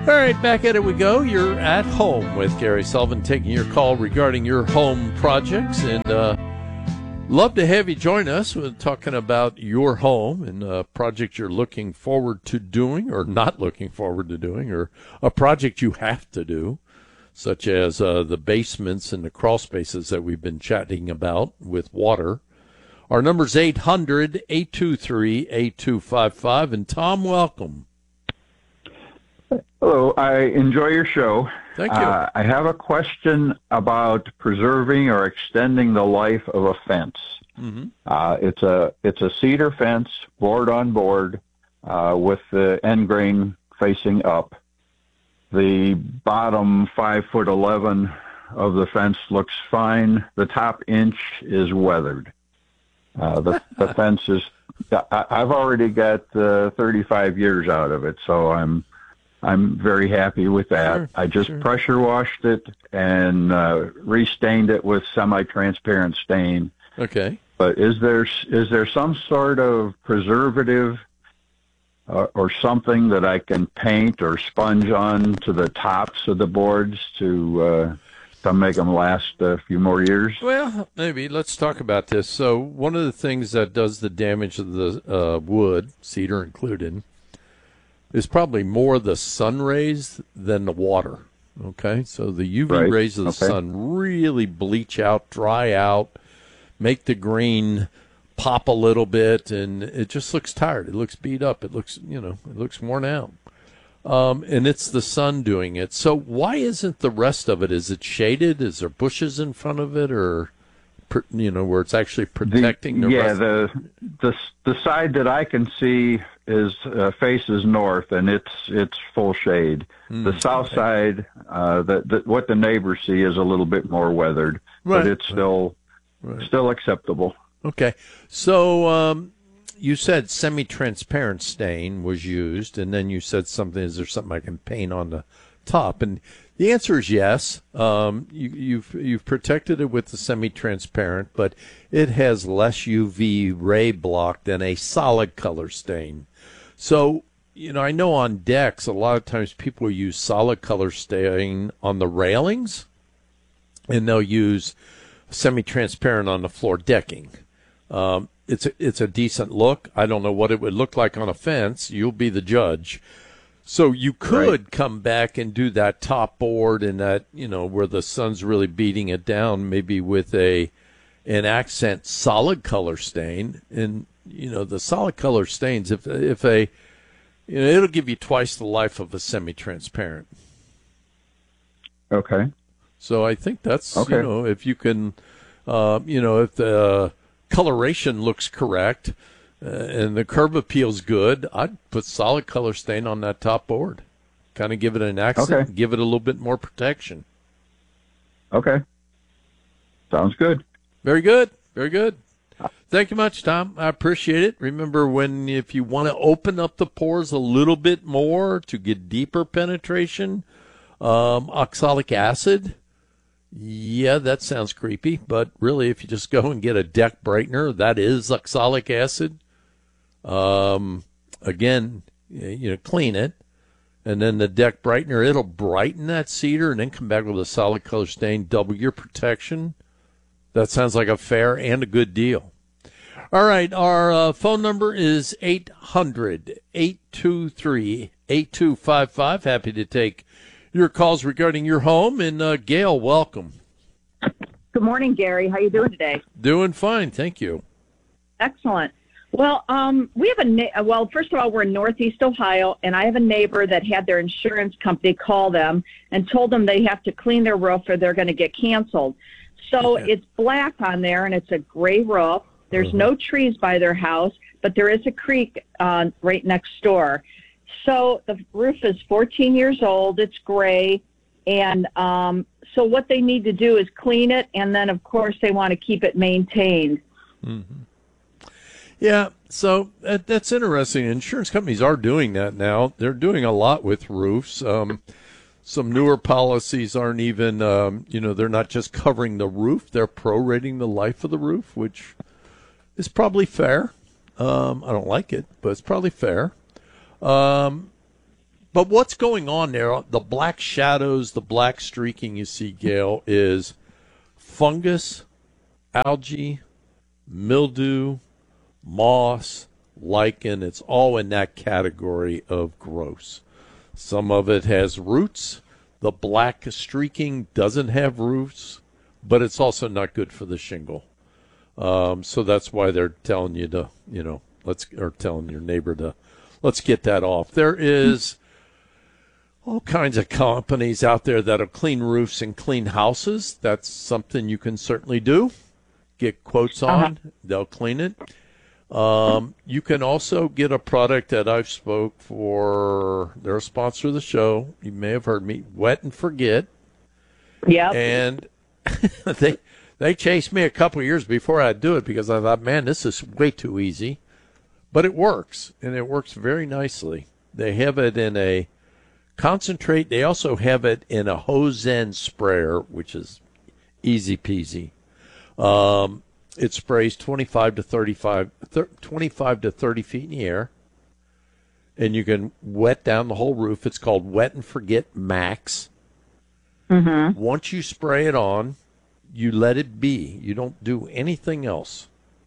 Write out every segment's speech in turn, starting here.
All right, back at it we go. You're at home with Gary Sullivan, taking your call regarding your home projects, and love to have you join us. We're talking about your home and a project you're looking forward to doing or not looking forward to doing, or a project you have to do, such as the basements and the crawl spaces that we've been chatting about with water. Our number's 800-823-8255, and Tom, welcome. Hello, I enjoy your show. Thank you. I have a question about preserving or extending the life of a fence. Mm-hmm. It's a cedar fence, board on board, with the end grain facing up. The bottom 5'11" of the fence looks fine. The top inch is weathered. The fence is. I've already got 35 years out of it, so I'm very happy with that. Sure, I just pressure washed it and restained it with semi-transparent stain. Okay. But is there some sort of preservative or something that I can paint or sponge on to the tops of the boards to make them last a few more years? Well, maybe. Let's talk about this. So one of the things that does the damage of the wood, cedar included, is probably more the sun rays than the water. Okay, so the UV rays of the sun really bleach out, dry out, make the grain pop a little bit, and it just looks tired. It looks beat up. It looks, it looks worn out. And it's the sun doing it. So why isn't the rest of it? Is it shaded? Is there bushes in front of it, or where it's actually protecting the rest? The side that I can see is faces north, and it's full shade. The south side, what the neighbors see is a little bit more weathered, but it's still acceptable. Okay, so you said semi-transparent stain was used, and then you said something. Is there something I can paint on the top? And the answer is yes. You've protected it with the semi-transparent, but it has less UV ray block than a solid color stain. So, I know on decks, a lot of times people use solid color stain on the railings, and they'll use semi-transparent on the floor decking. It's a decent look. I don't know what it would look like on a fence. You'll be the judge. So you could come back and do that top board and that, where the sun's really beating it down, maybe with an accent solid color stain. And, the solid color stains, it'll give you twice the life of a semi-transparent. Okay. So I think that's, if you can, if the coloration looks correct, and the curb appeal's good, I'd put solid color stain on that top board. Kind of give it an accent, give it a little bit more protection. Okay. Sounds good. Very good. Very good. Thank you much, Tom. I appreciate it. Remember, if you want to open up the pores a little bit more to get deeper penetration, oxalic acid, yeah, that sounds creepy, but really if you just go and get a deck brightener, that is oxalic acid. Again, clean it, and then the deck brightener, it'll brighten that cedar and then come back with a solid color stain, double your protection. That sounds like a fair and a good deal. All right, our phone number is 800-823-8255. Happy to take your calls regarding your home. And Gail, welcome. Good morning, Gary. How you doing today? Doing fine, thank you. Excellent. Well, we have first of all, we're in Northeast Ohio, and I have a neighbor that had their insurance company call them and told them they have to clean their roof or they're going to get canceled. So It's black on there, and it's a gray roof. There's no trees by their house, but there is a creek right next door. So the roof is 14 years old. It's gray. And so what they need to do is clean it, and then, of course, they want to keep it maintained. Mm-hmm. Yeah, so that's interesting. Insurance companies are doing that now. They're doing a lot with roofs. Some newer policies aren't even, they're not just covering the roof. They're prorating the life of the roof, which is probably fair. I don't like it, but it's probably fair. But what's going on there, the black shadows, the black streaking you see, Gail, is fungus, algae, mildew, moss, lichen. It's all in that category of gross. Some of it has roots. The black streaking doesn't have roots, but it's also not good for the shingle. So that's why they're telling you to, telling your neighbor to, let's get that off. There is all kinds of companies out there that'll clean roofs and clean houses. That's something you can certainly do. Get quotes on. They'll clean it. You can also get a product that I've spoke for. They're a sponsor of the show. You may have heard me. Wet and Forget. Yeah. And they chased me a couple of years before I'd do it because I thought, man, this is way too easy. But it works, and it works very nicely. They have it in a concentrate. They also have it in a hose end sprayer, which is easy peasy. It sprays 25 to 30 feet in the air, and you can wet down the whole roof. It's called Wet and Forget Max. Mm-hmm. Once you spray it on, you let it be. You don't do anything else.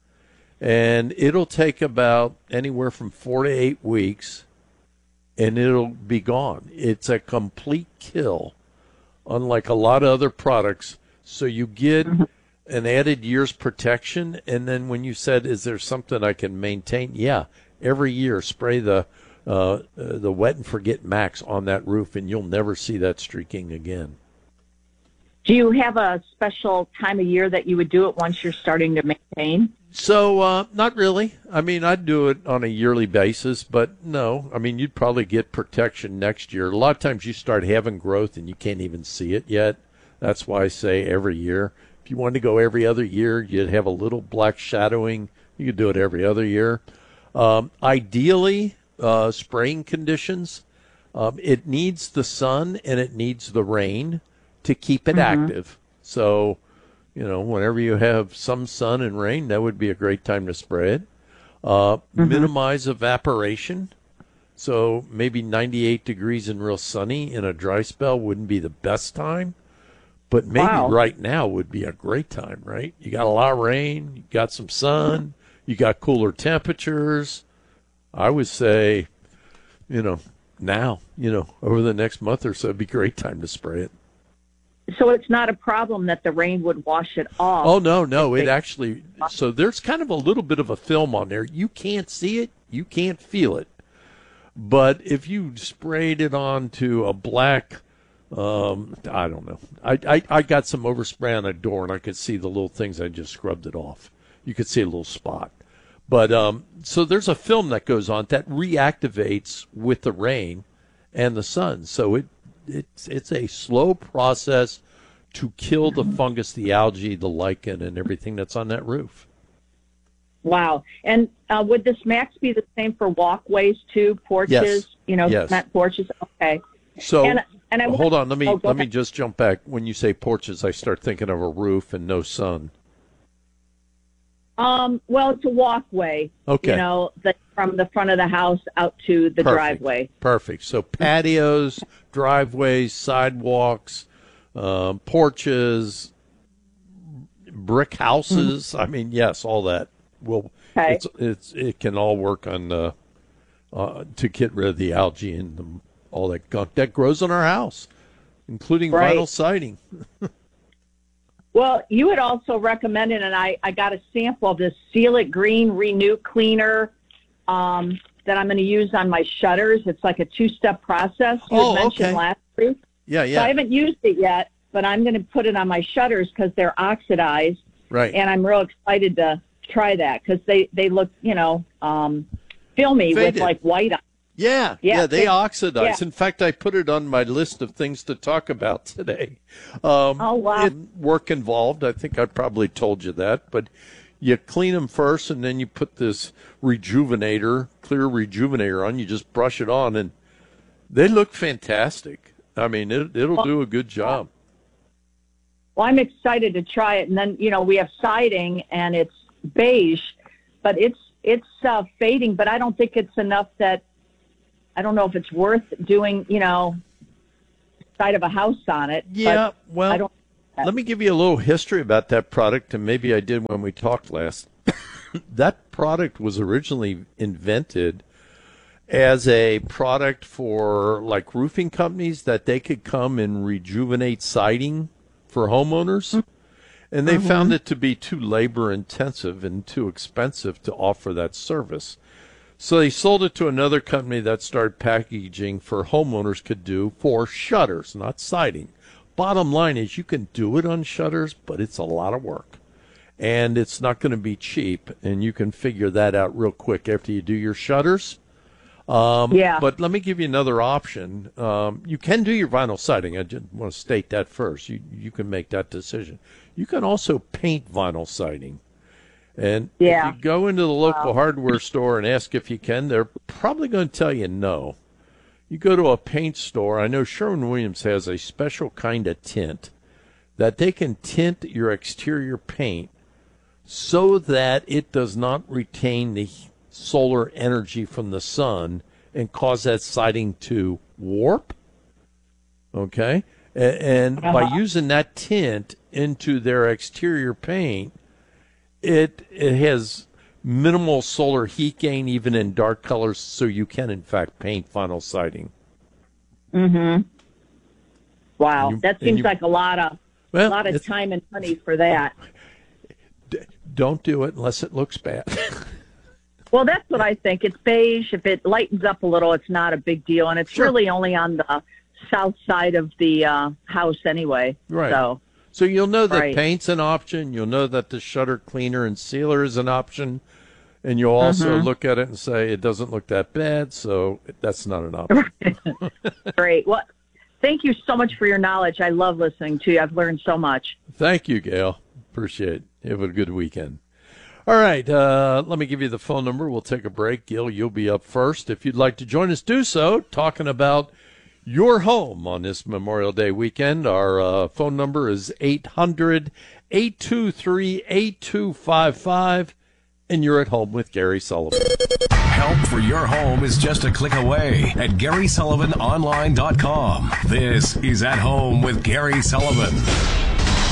And it'll take about anywhere from 4 to 8 weeks, and it'll be gone. It's a complete kill, unlike a lot of other products. So you get an added year's protection, and then when you said, is there something I can maintain? Yeah, every year spray the Wet and Forget Max on that roof, and you'll never see that streaking again. Do you have a special time of year that you would do it once you're starting to maintain? So, not really. I mean, I'd do it on a yearly basis, but no. I mean, you'd probably get protection next year. A lot of times you start having growth and you can't even see it yet. That's why I say every year. If you wanted to go every other year, you'd have a little black shadowing. You could do it every other year. Ideally, spraying conditions, it needs the sun and it needs the rain to keep it active. So, whenever you have some sun and rain, that would be a great time to spray it. Minimize evaporation. So maybe 98 degrees and real sunny in a dry spell wouldn't be the best time. But maybe right now would be a great time, right? You got a lot of rain, you got some sun, you got cooler temperatures. I would say, now, over the next month or so, it'd be a great time to spray it. So it's not a problem that the rain would wash it off? Oh, no. It actually, so there's kind of a little bit of a film on there. You can't see it. You can't feel it. But if you sprayed it onto a black, I don't know. I got some overspray on a door, and I could see the little things. I just scrubbed it off. You could see a little spot. But so there's a film that goes on that reactivates with the rain and the sun. So it's a slow process to kill the fungus, the algae, the lichen, and everything that's on that roof. Wow. And would this Max be the same for walkways too, porches? Yes. Yes. Cement porches? Okay. So and hold on, let me just jump back. When you say porches, I start thinking of a roof and no sun. Well, it's a walkway. Okay. From the front of the house out to the driveway. Perfect. So patios, driveways, sidewalks, porches, brick houses. I mean, yes, all that will. Okay. It can all work on to get rid of the algae and all that gunk that grows on our house, including vinyl siding. Well, you had also recommended, and I got a sample of this Seal It Green Renew Cleaner that I'm going to use on my shutters. It's like a 2-step process you had mentioned last week. Yeah. So I haven't used it yet, but I'm going to put it on my shutters because they're oxidized. Right. And I'm real excited to try that because they look, filmy with like white on. Yeah, they oxidize. Yeah. In fact, I put it on my list of things to talk about today. Wow. Work involved. I think I probably told you that. But you clean them first, and then you put this clear rejuvenator on. You just brush it on, and they look fantastic. I mean, it'll do a good job. Well, I'm excited to try it. And then, we have siding, and it's beige, but it's fading. But I don't think it's enough that I don't know if it's worth doing, side of a house on it. Yeah, but well, I don't. let me give you a little history about that product, and maybe I did when we talked last. That product was originally invented as a product for like roofing companies that they could come and rejuvenate siding for homeowners. And they found it to be too labor intensive and too expensive to offer that service. So they sold it to another company that started packaging for homeowners could do for shutters, not siding. Bottom line is you can do it on shutters, but it's a lot of work. And it's not going to be cheap, and you can figure that out real quick after you do your shutters. But let me give you another option. You can do your vinyl siding. I just want to state that first. You can make that decision. You can also paint vinyl siding. And if you go into the local hardware store and ask if you can, they're probably going to tell you no. You go to a paint store. I know Sherwin-Williams has a special kind of tint that they can tint your exterior paint so that it does not retain the solar energy from the sun and cause that siding to warp. Okay? And by using that tint into their exterior paint, it has minimal solar heat gain even in dark colors, so you can, in fact, paint vinyl siding. Wow, that seems like a lot of time and money for that. Don't do it unless it looks bad. Well, that's what I think. It's beige. If it lightens up a little, it's not a big deal. And it's really only on the south side of the house anyway. Right. So you'll know that paint's an option. You'll know that the shutter cleaner and sealer is an option. And you'll also look at it and say, it doesn't look that bad, so that's not an option. Great. Well, thank you so much for your knowledge. I love listening to you. I've learned so much. Thank you, Gail. Appreciate it. Have a good weekend. All right, let me give you the phone number. We'll take a break. Gil, you'll be up first. If you'd like to join us, do so. Talking about your home on this Memorial Day weekend. Our phone number is 800-823-8255, and you're at home with Gary Sullivan. Help for your home is just a click away at GarySullivanOnline.com. This is At Home with Gary Sullivan.